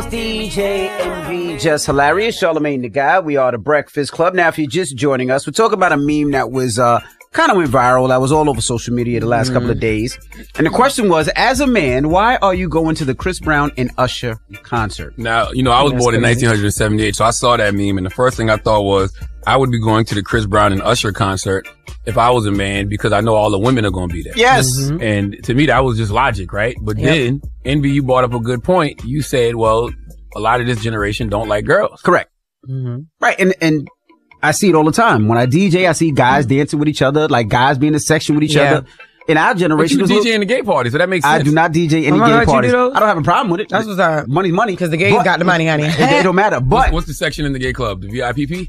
Mills, DJ Envy, Just Hilarious, Charlamagne the Guy. We are the Breakfast Club. Now, if you're just joining us, we're talking about a meme that was kind of went viral. That was all over social media the last couple of days. And the question was, as a man, why are you going to the Chris Brown and Usher concert? Now, you know, I was born in 1978, so I saw that meme, and the first thing I thought was, I would be going to the Chris Brown and Usher concert if I was a man, because I know all the women are going to be there. Yes. And to me, that was just logic, right? But then, Envy, you brought up a good point. You said, well, a lot of this generation don't like girls. Correct. Right. And I see it all the time. When I DJ, I see guys dancing with each other, like guys being in a section with each other. In our generation, but you DJ in the gay party, so that makes sense. I do not DJ any gay parties. I don't have a problem with it. That's what's up. Money's money. Because the gays got the money, honey. It don't matter. But what's the section in the gay club? The VIPP?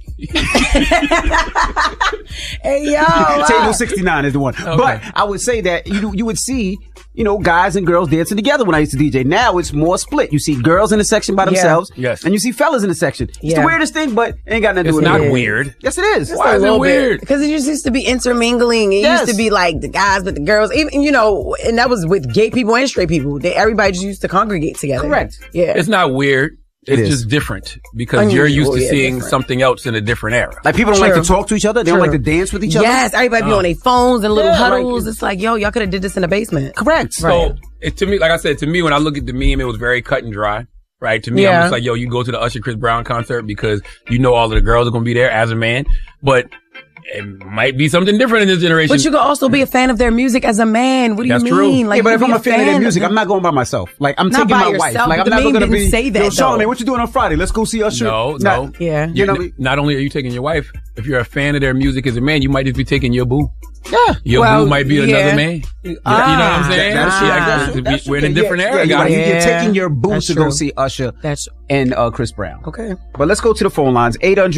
Hey, yo. Table 69 is the one. Okay. But I would say that you would see, you know, guys and girls dancing together when I used to DJ. Now it's more split. You see girls in a section by themselves. Yes. And you see fellas in a section. It's the weirdest thing, but it ain't got nothing to do with it. It's not weird. Yes, it is. Why is it weird? Because it just used to be intermingling. It used to be like the guys with the girls. Even, you know, and that was with gay people and straight people. Everybody just used to congregate together. Correct. Yeah. It's not weird. It's just different because you're used to seeing something else in a different era. Like people don't like to talk to each other. They don't like to dance with each other. Yes, everybody be on their phones and little huddles. It's like, yo, y'all could have did this in the basement. Correct. So to me, like I said, to me, when I look at the meme, it was very cut and dry. Right? To me, I'm just like, yo, you go to the Usher Chris Brown concert because you know all of the girls are going to be there as a man. But it might be something different in this generation. But you could also be a fan of their music as a man. What do you mean? True. Like, but if I'm a fan of their music, I'm not going by myself. Like, I'm taking my wife. Like, I'm not going to be, say that, yo, Charlamagne, what you doing on Friday? Let's go see Usher. No. Yeah. You know, not only are you taking your wife, if you're a fan of their music as a man, you might just be taking your boo. Yeah. Your boo might be another man. You know what I'm saying? That's we're in a different era, guys. You're taking your boo to go see Usher and Chris Brown. Okay. But let's go to the phone lines.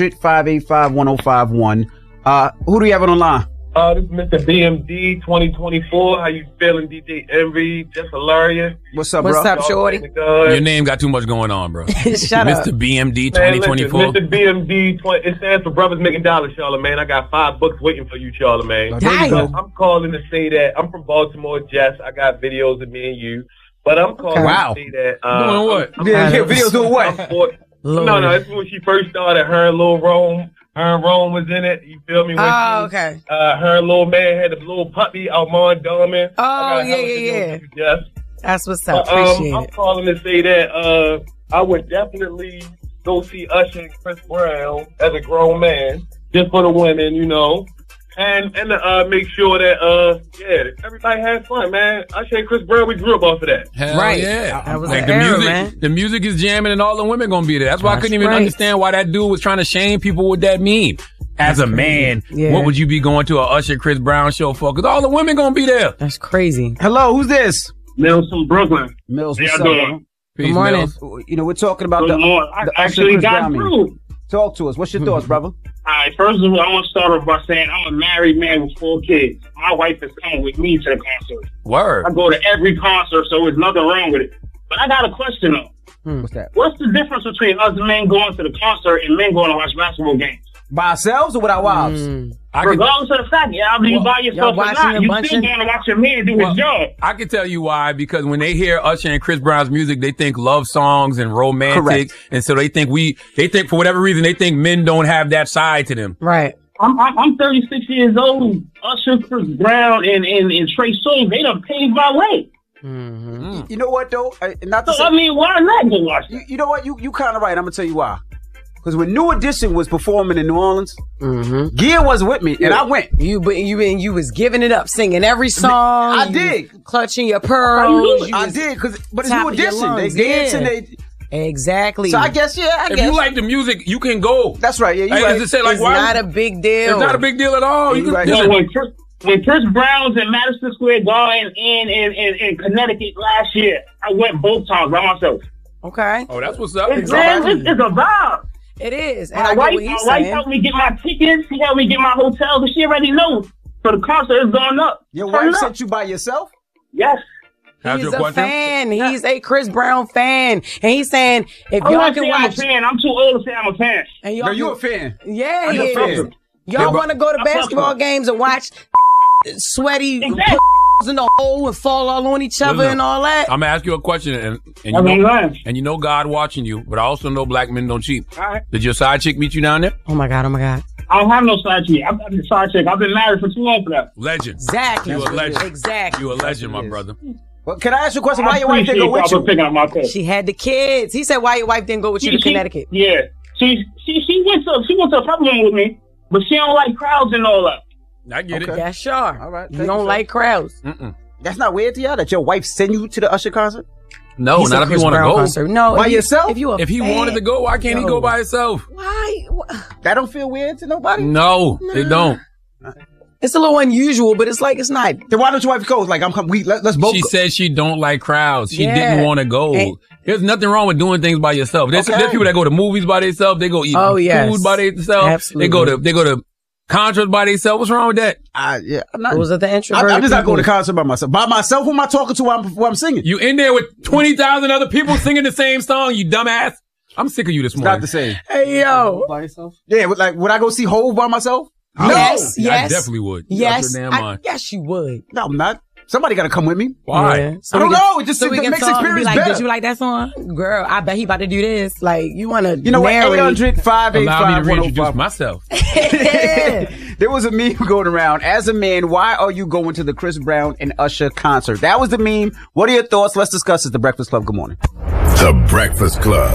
800-585-1051. Who do you have on the line? This is Mr. BMD 2024. How you feeling, DJ Envy? Just hilarious. What's up, bro? What's up, shorty? Your name got too much going on, bro. Shut up. Mr. BMD 2024. Mr. BMD, it stands for Brothers Making Dollars, Charlamagne. I got 5 books waiting for you, Charlamagne. I'm calling to say that I'm from Baltimore, Jess. I got videos of me and you. But I'm calling to say that... doing what? Videos doing what? No, it's when she first started. Her and Lil Rome. Her and Rome was in it. You feel me? Okay. Her and little man had a little puppy, Armand Darman. Oh, yeah. Yes. That's what's up. Appreciate I'm it. calling to say that I would definitely go see Usher and Chris Brown as a grown man, just for the women, you know. And make sure that everybody has fun, man. Usher and Chris Brown, we grew up off of that. Hell yeah. That was like the era, man. The music is jamming and all the women gonna be there. That's why I couldn't even understand why that dude was trying to shame people with that meme. As a man, what would you be going to a Usher Chris Brown show for? Because all the women gonna be there. That's crazy. Hello, who's this? Mills from Brooklyn. Mills, what's How up, y'all bro? doing? Peace, Good morning. Mills. You know, we're talking about the I Usher actually Chris got Brown meme. through. Talk to us. What's your thoughts, brother? All right, first of all, I want to start off by saying I'm a married man with 4 kids. My wife is coming with me to the concert. Word. I go to every concert, so there's nothing wrong with it. But I got a question, though. What's that? What's the difference between us men going to the concert and men going to watch basketball games? By ourselves or with our wives? Regardless of the fact, either you by yourself or not, you still going to watch your man do his job. I can tell you why, because when they hear Usher and Chris Brown's music, they think love songs and romantic. Correct. And so they think for whatever reason, they think men don't have that side to them. Right. I'm 36 years old. Usher, Chris Brown, and Trey Songz, they done paved my way. You know what, though? Not to So, say, I mean, why not go watch that? you know what? You kind of right. I'm going to tell you why. Because when New Edition was performing in New Orleans, Gia was with me, and I went. You was giving it up, singing every song. I did. Clutching your pearls. I did, but it's New Edition. They dancing. Exactly. So I guess, If you like the music, you can go. That's right. Yeah, Like, it's not a big deal. It's not a big deal at all. You can When Chris Brown's in Madison Square Garden in Connecticut last year, I went both times by myself. Okay. Oh, that's what's up. It's a vibe. It is. And My I get wife what he's saying. helped me get my tickets. She helped me get my hotel, because she already knows. So the concert is going up. Your Turn wife up. sent you by yourself? Yes. He's a fan. He's a Chris Brown fan. And he's saying, if y'all can I'm a watch... fan. I'm too old to say I'm a fan. And No, you a fan. Yeah, I'm he a is. fan. Y'all want to go to basketball games and watch sweaty in the hole and fall all on each other and all that. I'm gonna ask you a question, and you know God watching you, but I also know black men don't cheat. All right. Did your side chick meet you down there? Oh my God. I don't have no side chick. I'm a side chick. I've been married for too long for that. Legend. Exactly. You a legend. Exactly. You a legend, my brother. Well, can I ask you a question? Why your wife didn't go with you? Picking up my pay. She had the kids. He said, why your wife didn't go with you to Connecticut? Yeah. She went to a purple room with me, but she don't like crowds and all that. I get it. Yeah, sure. All right. You don't like crowds. That's not weird to y'all that your wife send you to the Usher concert? No, not if you want to go. Concert. No, by yourself? If he wanted to go, why can't he go by himself? Why? That don't feel weird to nobody? No, it don't. It's a little unusual, but it's not. Then why don't your wife go? Like, let's both She go. said she don't like crowds. She didn't want to go. There's nothing wrong with doing things by yourself. There's people that go to movies by themselves. They go eat food by themselves. Absolutely. They go to concerts by themselves. What's wrong with that? I'm not. Those are the introverted I'm just not going to people. concert by myself. By myself, who am I talking to while I'm singing? You in there with 20,000 other people singing the same song, you dumbass. I'm sick of you this morning. Not the same. Hey, yo. By yourself? Yeah, would I go see Hov by myself? Yes, No. yes. I definitely would. Yes. Your damn mind. Yes, you would. No, I'm not. Somebody got to come with me. Why? Yeah. I don't know. It just so we can makes talk and be experience like, better. did you like that song? Girl, I bet he about to do this. Like, you want to You know what? narrate. 800-585-1055. Allow me to reintroduce myself. There was a meme going around. As a man, why are you going to the Chris Brown and Usher concert? That was the meme. What are your thoughts? Let's discuss it. The Breakfast Club. Good morning. The Breakfast Club.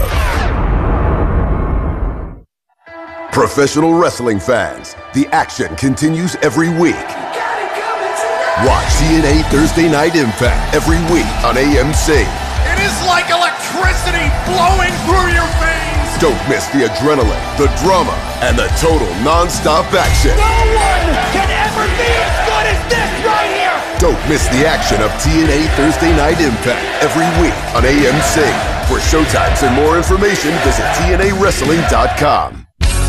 Professional wrestling fans, the action continues every week. Watch TNA Thursday Night Impact every week on AMC. It is like electricity blowing through your veins. Don't miss the adrenaline, the drama, and the total non-stop action. No one can ever be as good as this right here. Don't miss the action of TNA Thursday Night Impact every week on AMC. For showtimes and more information, visit TNAWrestling.com.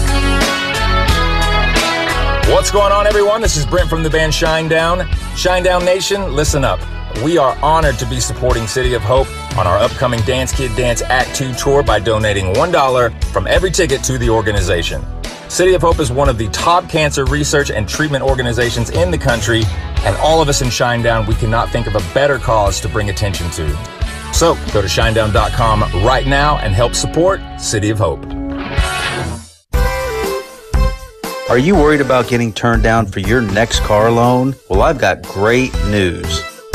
What's going on, everyone? This is Brent from the band Shinedown. Shinedown Nation, listen up. We are honored to be supporting City of Hope on our upcoming Dance Kid Dance Act 2 tour by donating $1 from every ticket to the organization. City of Hope is one of the top cancer research and treatment organizations in the country, and all of us in Shinedown, we cannot think of a better cause to bring attention to. So go to shinedown.com right now and help support City of Hope. Are you worried about getting turned down for your next car loan? Well, I've got great news.